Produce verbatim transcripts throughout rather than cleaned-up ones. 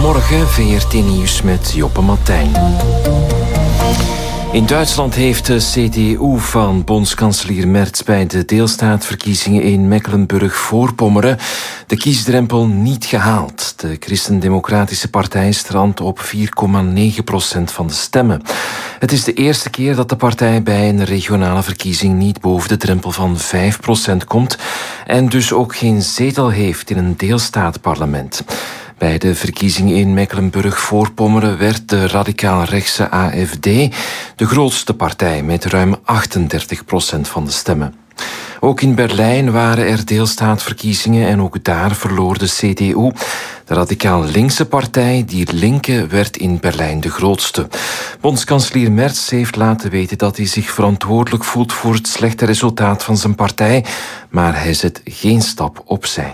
Goedemorgen, V R T Nieuws met Joppe Martijn. In Duitsland heeft de C D U van bondskanselier Merz bij de deelstaatverkiezingen in Mecklenburg-Voorpommeren de kiesdrempel niet gehaald. De Christendemocratische Partij strandt op vier komma negen procent van de stemmen. Het is de eerste keer dat de partij bij een regionale verkiezing niet boven de drempel van vijf procent komt en dus ook geen zetel heeft in een deelstaatparlement. Bij de verkiezingen in Mecklenburg-Voorpommeren werd de radicaal-rechtse A F D de grootste partij met ruim achtendertig procent van de stemmen. Ook in Berlijn waren er deelstaatverkiezingen en ook daar verloor de C D U. De radicaal-linkse partij, Die Linke, werd in Berlijn de grootste. Bondskanselier Merz heeft laten weten dat hij zich verantwoordelijk voelt voor het slechte resultaat van zijn partij, maar hij zet geen stap opzij.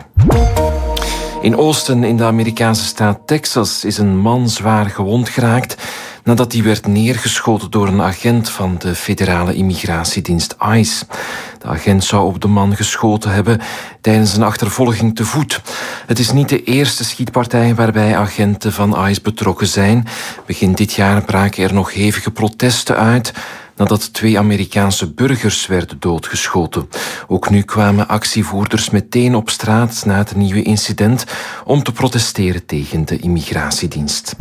In Austin, in de Amerikaanse staat Texas, is een man zwaar gewond geraakt nadat hij werd neergeschoten door een agent van de federale immigratiedienst ICE. De agent zou op de man geschoten hebben tijdens een achtervolging te voet. Het is niet de eerste schietpartij waarbij agenten van ICE betrokken zijn. Begin dit jaar braken er nog hevige protesten uit nadat twee Amerikaanse burgers werden doodgeschoten. Ook nu kwamen actievoerders meteen op straat na het nieuwe incident om te protesteren tegen de immigratiedienst.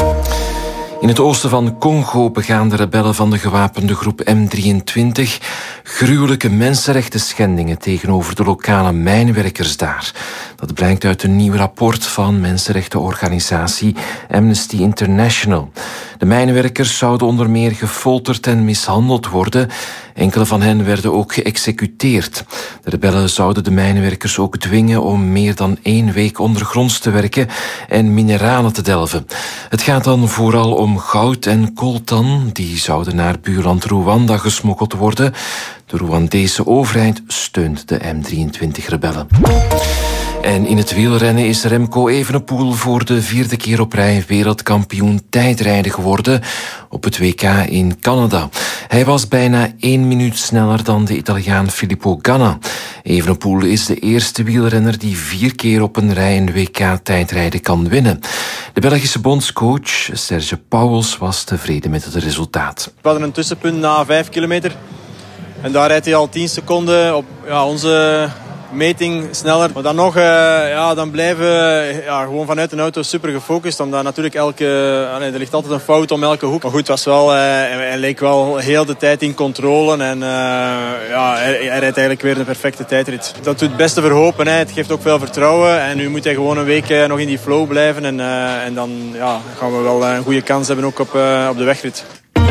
In het oosten van Congo begaan de rebellen van de gewapende groep M drieëntwintig gruwelijke mensenrechten schendingen tegenover de lokale mijnwerkers daar. Dat blijkt uit een nieuw rapport van mensenrechtenorganisatie Amnesty International. De mijnwerkers zouden onder meer gefolterd en mishandeld worden. Enkele van hen werden ook geëxecuteerd. De rebellen zouden de mijnwerkers ook dwingen om meer dan één week ondergronds te werken en mineralen te delven. Het gaat dan vooral om goud en coltan. Die zouden naar buurland Rwanda gesmokkeld worden. De Rwandese overheid steunt de M drieëntwintig-rebellen. En in het wielrennen is Remco Evenepoel voor de vierde keer op rij wereldkampioen tijdrijden geworden op het W K in Canada. Hij was bijna één minuut sneller dan de Italiaan Filippo Ganna. Evenepoel is de eerste wielrenner die vier keer op een rij een W K tijdrijden kan winnen. De Belgische bondscoach Serge Pauwels was tevreden met het resultaat. We hadden een tussenpunt na vijf kilometer. En daar rijdt hij al tien seconden op ja, onze meting sneller. Maar dan nog, uh, ja, dan blijven we ja, gewoon vanuit een auto super gefocust. Omdat natuurlijk elke, uh, er ligt altijd een fout om elke hoek. Maar goed, het was wel, uh, hij leek wel heel de tijd in controle. En uh, ja, hij, hij rijdt eigenlijk weer de perfecte tijdrit. Dat doet het beste verhopen. Hè. Het geeft ook veel vertrouwen. En nu moet hij gewoon een week uh, nog in die flow blijven. En, uh, en dan ja, gaan we wel een goede kans hebben ook op, uh, op de wegrit.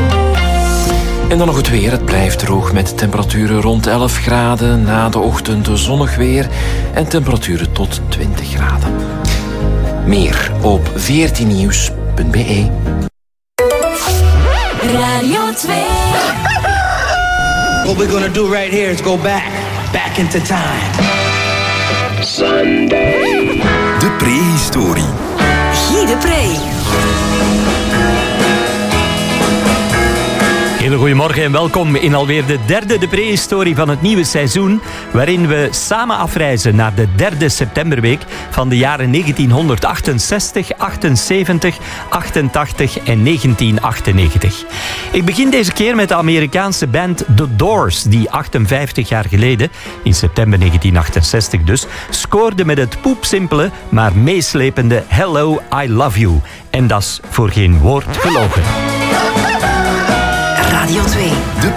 En dan nog het weer. Het blijft droog met temperaturen rond elf graden. Na de ochtend zonnig weer en temperaturen tot twintig graden. Meer op v r t nieuws punt b e. Radio twee. What we're gonna do right here is go back, back into time. Sunday. De prehistorie. Guy de Pre. Hele goedemorgen en welkom in alweer de derde de prehistorie van het nieuwe seizoen, waarin we samen afreizen naar de derde septemberweek van de jaren negentienhonderdachtenzestig, achtenzeventig, achtentachtig en negentien achtennegentig. Ik begin deze keer met de Amerikaanse band The Doors, die achtenvijftig jaar geleden, in september negentien achtenzestig dus, scoorde met het poepsimpele, maar meeslepende Hello, I Love You. En dat is voor geen woord gelogen.